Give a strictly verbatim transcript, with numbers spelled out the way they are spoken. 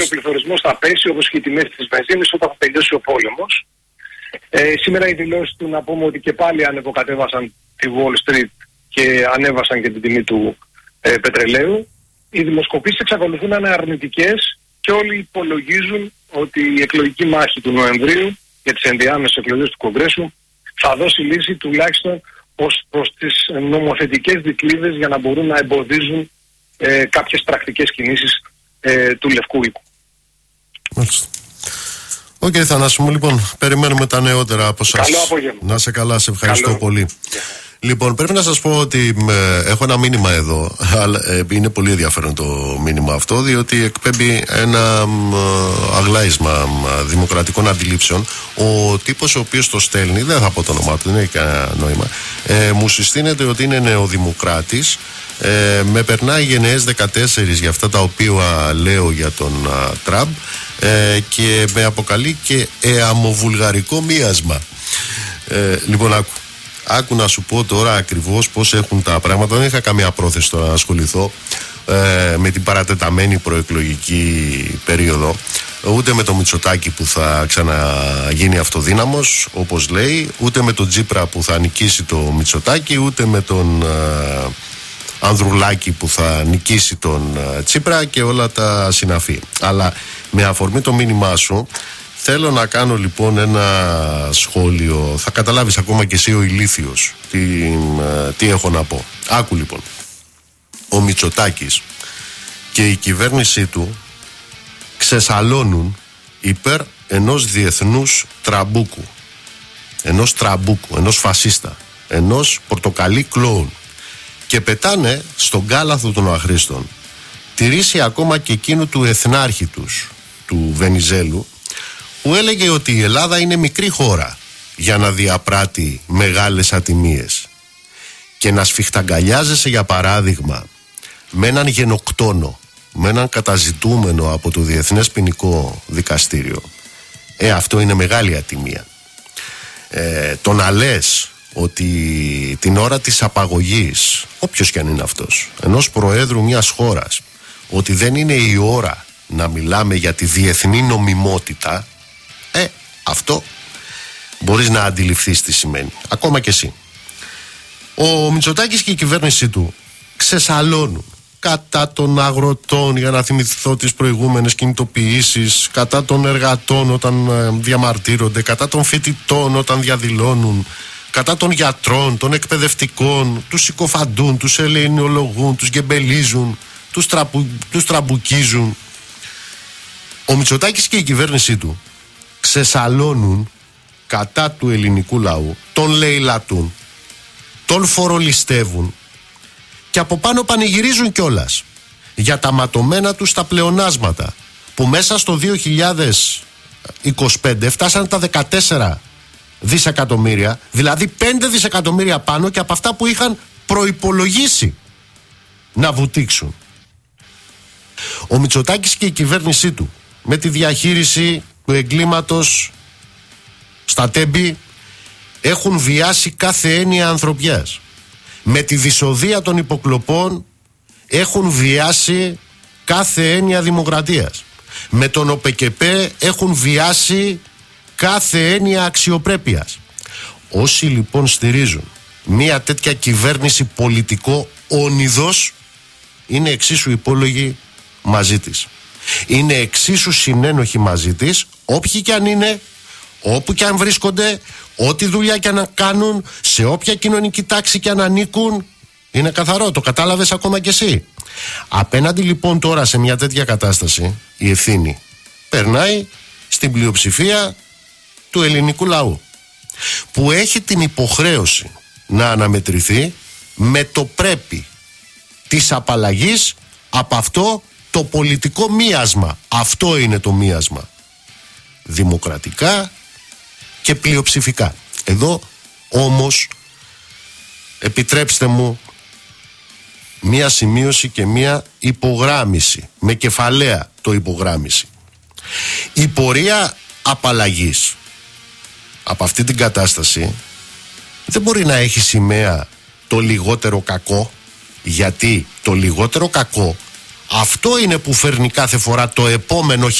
ο πληθωρισμός θα πέσει, όπως και οι τιμές της βενζίνης όταν θα τελειώσει ο πόλεμος. Ε, σήμερα οι δηλώσεις του, να πούμε ότι και πάλι ανεβοκατέβασαν τη Wall Street και ανέβασαν και την τιμή του ε, πετρελαίου. Οι δημοσκοπήσεις εξακολουθούν να είναι αρνητικές και όλοι υπολογίζουν ότι η εκλογική μάχη του Νοεμβρίου για τις ενδιάμεσες εκλογές του Κογκρέσου θα δώσει λύση τουλάχιστον ως προς τις νομοθετικές δικλείδες για να μπορούν να εμποδίζουν ε, κάποιες πρακτικές κινήσεις ε, του Λευκού Οίκου. Μάλιστα. Οκ, okay, Θανάση μου, λοιπόν, περιμένουμε τα νεότερα από σας. Καλό απόγευμα. Να σε καλά, σε ευχαριστώ Καλό. πολύ. Yeah. Λοιπόν, πρέπει να σας πω ότι ε, έχω ένα μήνυμα εδώ, αλλά ε, είναι πολύ ενδιαφέρον το μήνυμα αυτό, διότι εκπέμπει ένα ε, αγλάισμα ε, δημοκρατικών αντιλήψεων. Ο τύπος ο οποίος το στέλνει, δεν θα πω το όνομά του, δεν έχει κανένα νόημα, ε, μου συστήνεται ότι είναι νεοδημοκράτης, ε, με περνάει γενναίες δεκατέσσερα για αυτά τα οποία λέω για τον ε, Τραμπ, ε, και με αποκαλεί και εαμοβουλγαρικό μίασμα. Ε, λοιπόν, άκου. Άκου να σου πω τώρα ακριβώς πώς έχουν τα πράγματα. Δεν είχα καμία πρόθεση τώρα να ασχοληθώ ε, με την παρατεταμένη προεκλογική περίοδο, ούτε με το Μητσοτάκη που θα ξαναγίνει αυτοδύναμος όπως λέει, ούτε με τον Τσίπρα που θα νικήσει το Μητσοτάκη, ούτε με τον ε, Ανδρουλάκη που θα νικήσει τον ε, Τσίπρα και όλα τα συναφή. Αλλά με αφορμή το μήνυμά σου θέλω να κάνω λοιπόν ένα σχόλιο. Θα καταλάβεις ακόμα και εσύ ο ηλίθιος τι, ε, τι έχω να πω. Άκου λοιπόν. Ο Μητσοτάκης και η κυβέρνησή του ξεσαλώνουν υπέρ ενός διεθνούς τραμπούκου. Ενός τραμπούκου, ενός φασίστα, ενός πορτοκαλί κλόουν. Και πετάνε στον κάλαθο των αχρήστων τη ρίση ακόμα και εκείνου του εθνάρχη τους, του Βενιζέλου, που έλεγε ότι η Ελλάδα είναι μικρή χώρα για να διαπράττει μεγάλες ατιμίες, και να σφιχταγκαλιάζεσαι για παράδειγμα με έναν γενοκτόνο, με έναν καταζητούμενο από το Διεθνές Ποινικό Δικαστήριο. Ε, αυτό είναι μεγάλη ατιμία. Ε, το να λες ότι την ώρα της απαγωγής, όποιος κι αν είναι αυτός, ενός προέδρου μιας χώρας, ότι δεν είναι η ώρα να μιλάμε για τη διεθνή νομιμότητα, ε, αυτό μπορείς να αντιληφθείς τι σημαίνει. Ακόμα και εσύ. Ο Μητσοτάκης και η κυβέρνησή του ξεσαλώνουν κατά των αγροτών, για να θυμηθώ τις προηγούμενες κινητοποιήσεις, κατά των εργατών όταν διαμαρτύρονται, κατά των φοιτητών όταν διαδηλώνουν, κατά των γιατρών, των εκπαιδευτικών, τους συκοφαντούν, τους ελεηνολογούν, τους γεμπελίζουν, τους, τραπου, τους τραμπουκίζουν. Ο Μητσοτάκης και η κυβέρνησή του ξεσαλώνουν κατά του ελληνικού λαού, τον λαιλατούν, τον φορολιστεύουν και από πάνω πανηγυρίζουν κιόλας για τα ματωμένα τους τα πλεονάσματα που μέσα στο δύο χιλιάδες είκοσι πέντε φτάσανε τα δεκατέσσερα δισεκατομμύρια, δηλαδή πέντε δισεκατομμύρια πάνω και από αυτά που είχαν προϋπολογίσει να βουτήξουν. Ο Μητσοτάκης και η κυβέρνησή του με τη διαχείριση του εγκλήματος στα τέμπη έχουν βιάσει κάθε έννοια ανθρωπιάς. Με τη δυσοδεία των υποκλοπών έχουν βιάσει κάθε έννοια δημοκρατίας. Με τον ΟΠΕΚΕΠΕ έχουν βιάσει κάθε έννοια αξιοπρέπειας. Όσοι λοιπόν στηρίζουν μια τέτοια κυβέρνηση πολιτικό όνειδος είναι εξίσου υπόλογοι μαζί της. Είναι εξίσου συνένοχοι μαζί της, όποιοι κι αν είναι, όπου κι αν βρίσκονται, ό,τι δουλειά κι αν κάνουν, σε όποια κοινωνική τάξη κι αν ανήκουν. Είναι καθαρό, το κατάλαβες ακόμα κι εσύ. Απέναντι λοιπόν τώρα σε μια τέτοια κατάσταση, η ευθύνη περνάει στην πλειοψηφία του ελληνικού λαού, που έχει την υποχρέωση να αναμετρηθεί με το πρέπει της απαλλαγής από αυτό το πολιτικό μίασμα. Αυτό είναι το μίασμα. Δημοκρατικά και πλειοψηφικά. Εδώ όμως επιτρέψτε μου μία σημείωση και μία υπογράμμιση, με κεφαλαία το υπογράμμιση. Η πορεία απαλλαγής από αυτή την κατάσταση δεν μπορεί να έχει σημαία το λιγότερο κακό, γιατί το λιγότερο κακό Αυτό είναι που φέρνει κάθε φορά το επόμενο